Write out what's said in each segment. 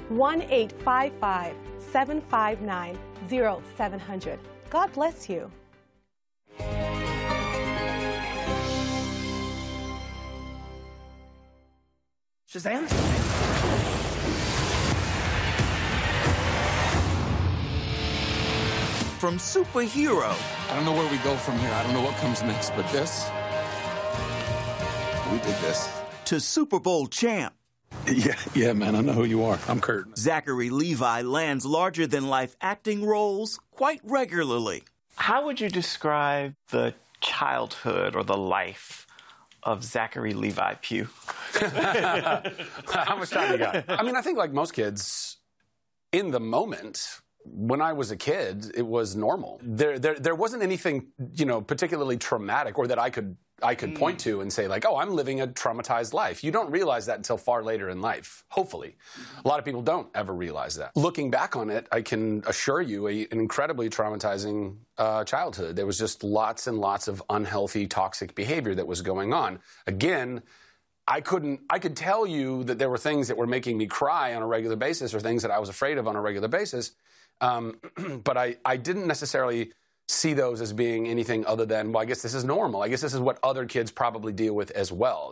1-855-759-0700. God bless you. Shazam? From superhero. I don't know where we go from here. I don't know what comes next, but this, we did this. To Super Bowl champ. Yeah, man, I know who you are. I'm Kurt. Zachary Levi lands larger-than-life acting roles quite regularly. How would you describe the childhood or the life of Zachary Levi Pugh? How much time you got? I mean, I think like most kids, in the moment, when I was a kid, it was normal. There wasn't anything, particularly traumatic or that I could point to and say like, oh, I'm living a traumatized life. You don't realize that until far later in life, hopefully. A lot of people don't ever realize that. Looking back on it, I can assure you an incredibly traumatizing childhood. There was just lots and lots of unhealthy, toxic behavior that was going on. Again, I could tell you that there were things that were making me cry on a regular basis or things that I was afraid of on a regular basis. But I didn't necessarily see those as being anything other than, well, I guess this is normal. I guess this is what other kids probably deal with as well,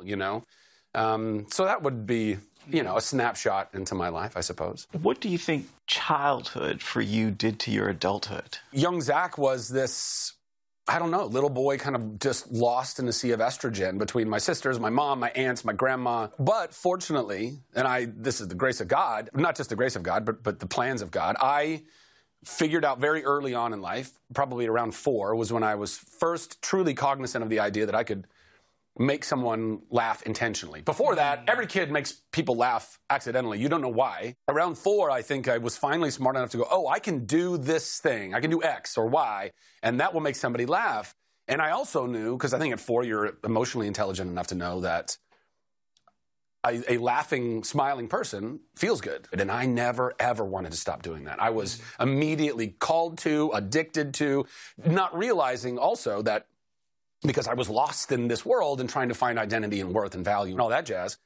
So that would be, a snapshot into my life, I suppose. What do you think childhood for you did to your adulthood? Young Zach was this, I don't know, little boy kind of just lost in the sea of estrogen between my sisters, my mom, my aunts, my grandma. But fortunately, this is the grace of God, not just the grace of God, but the plans of God, I figured out very early on in life, probably around 4, was when I was first truly cognizant of the idea that I could make someone laugh intentionally. Before that, every kid makes people laugh accidentally. You don't know why. Around 4, I think I was finally smart enough to go, oh, I can do this thing. I can do X or Y, and that will make somebody laugh. And I also knew, because I think at 4 you're emotionally intelligent enough to know that a laughing, smiling person feels good. And I never, ever wanted to stop doing that. I was immediately called to, addicted to, not realizing also that because I was lost in this world and trying to find identity and worth and value and all that jazz,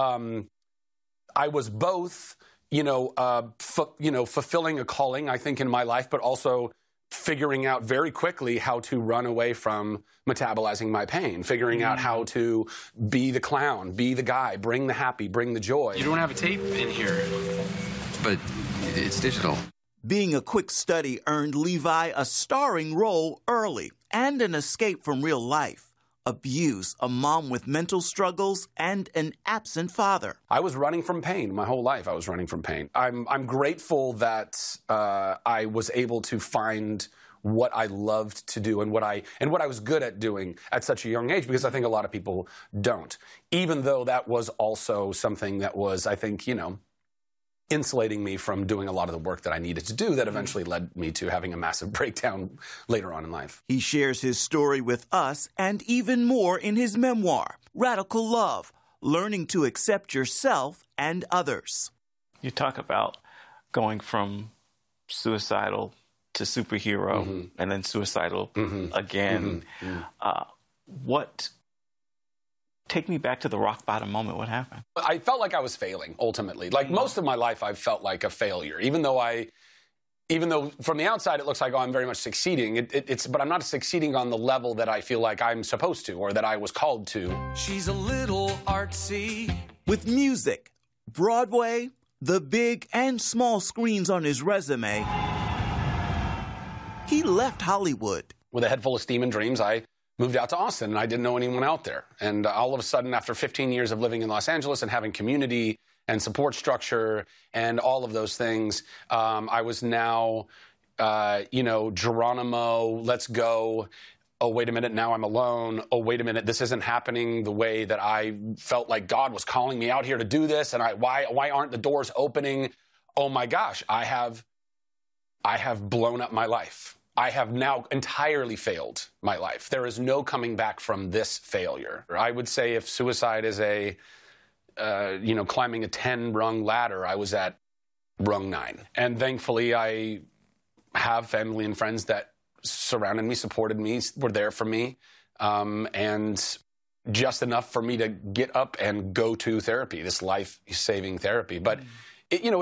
I was both, fulfilling a calling, I think, in my life, but also figuring out very quickly how to run away from metabolizing my pain, figuring out how to be the clown, be the guy, bring the happy, bring the joy. You don't have a tape in here, but it's digital. Being a quick study earned Levi a starring role early and an escape from real life. Abuse, a mom with mental struggles, and an absent father. I was running from pain. My whole life I was running from pain. I'm grateful that I was able to find what I loved to do and what I was good at doing at such a young age, because I think a lot of people don't. Even though that was also something that was, I think, insulating me from doing a lot of the work that I needed to do that eventually led me to having a massive breakdown later on in life. He shares his story with us and even more in his memoir, Radical Love, Learning to Accept Yourself and Others. You talk about going from suicidal to superhero and then suicidal again. Take me back to the rock bottom moment. What happened? I felt like I was failing, ultimately. Like most of my life, I felt like a failure, even though from the outside it looks like, oh, I'm very much succeeding. But I'm not succeeding on the level that I feel like I'm supposed to or that I was called to. She's a little artsy. With music, Broadway, the big and small screens on his resume, he left Hollywood. With a head full of steam and dreams, I moved out to Austin, and I didn't know anyone out there. And all of a sudden, after 15 years of living in Los Angeles and having community and support structure and all of those things, I was now, Geronimo, let's go. Oh, wait a minute, now I'm alone. Oh, wait a minute, this isn't happening the way that I felt like God was calling me out here to do this. And why aren't the doors opening? Oh my gosh, I have blown up my life. I have now entirely failed my life. There is no coming back from this failure. I would say if suicide is climbing a 10-rung ladder, I was at rung 9. And thankfully, I have family and friends that surrounded me, supported me, were there for me, and just enough for me to get up and go to therapy, this life-saving therapy. But,